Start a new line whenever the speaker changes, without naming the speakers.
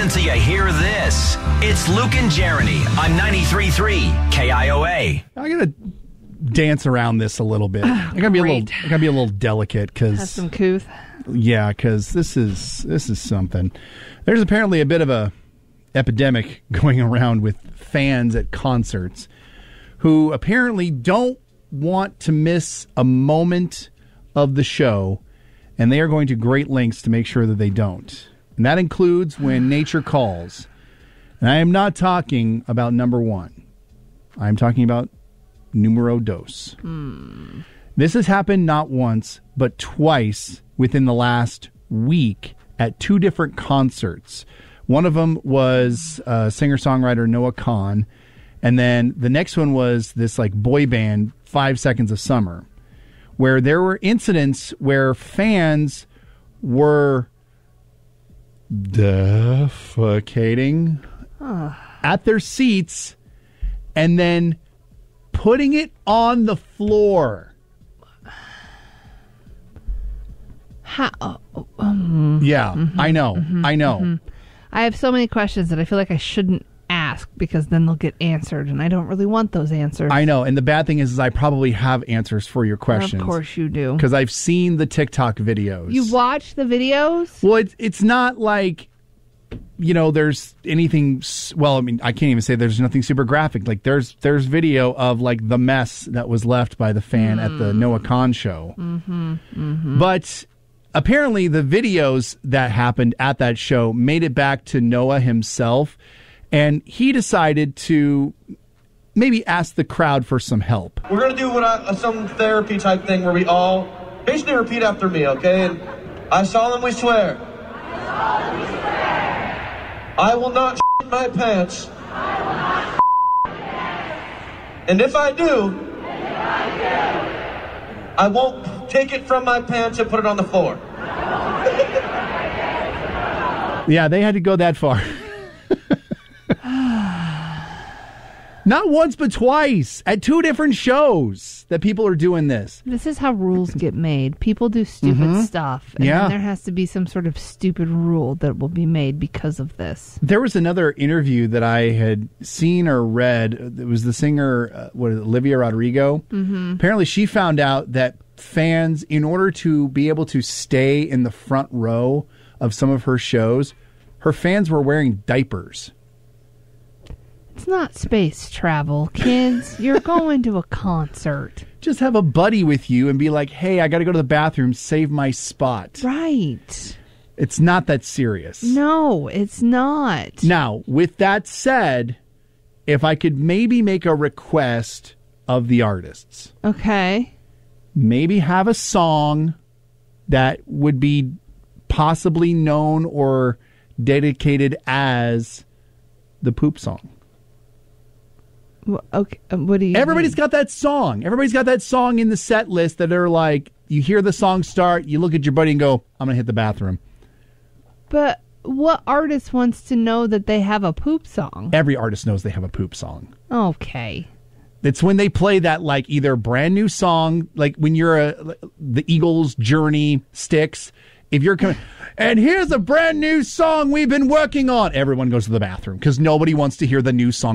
until you hear this. It's Luke and Jeremy on 93.3 KIOA.
I gotta dance around this a little bit. I gotta be a little delicate because
have some couth.
Yeah, because this is something. There's apparently a bit of a epidemic going around with fans at concerts who apparently don't want to miss a moment of the show, and they are going to great lengths to make sure that they don't. And that includes when nature calls. And I am not talking about number one. I'm talking about numero dos. This has happened not once, but twice within the last week at two different concerts. One of them was singer-songwriter Noah Kahan, and then the next one was this like boy band, 5 Seconds of Summer, where there were incidents where fans were defecating at their seats and then putting it on the floor.
How?
I know.
I have so many questions that I feel like I shouldn't ask because then they'll get answered, and I don't really want those answers.
I know, and the bad thing is I probably have answers for your questions.
Of course you do.
Because I've seen the TikTok videos.
You watch the videos?
Well, it's not like, there's anything, well, I mean, I can't even say there's nothing super graphic. Like, there's video of, like, the mess that was left by the fan at the Noah Kahan show. But apparently the videos that happened at that show made it back to Noah himself, and he decided to maybe ask the crowd for some help.
We're going to do some therapy type thing where we all basically repeat after me, okay? And I solemnly swear. I will not shit my pants. And if I do, I won't take it from my pants and put it on the floor.
Yeah, they had to go that far. Not once, but twice at two different shows that people are doing this.
This is how rules get made. People do stupid stuff, and then there has to be some sort of stupid rule that will be made because of this.
There was another interview that I had seen or read. It was the singer, Olivia Rodrigo. Apparently, she found out that fans, in order to be able to stay in the front row of some of her shows, her fans were wearing diapers.
It's not space travel, kids. You're going to a concert.
Just have a buddy with you and be like, hey, I got to go to the bathroom, save my spot.
Right.
It's not that serious.
No, it's not.
Now, with that said, if I could maybe make a request of the artists.
Okay.
Maybe have a song that would be possibly known or dedicated as the poop song.
Okay, what do you
Everybody's got that song. Everybody's got that song in the set list that are like, you hear the song start, you look at your buddy and go, I'm going to hit the bathroom.
But what artist wants to know that they have a poop song?
Every artist knows they have a poop song.
Okay.
It's when they play that, like, either brand new song, like when you're the Eagles, Journey, Styx. If you're coming, and here's a brand new song we've been working on. Everyone goes to the bathroom because nobody wants to hear the new song.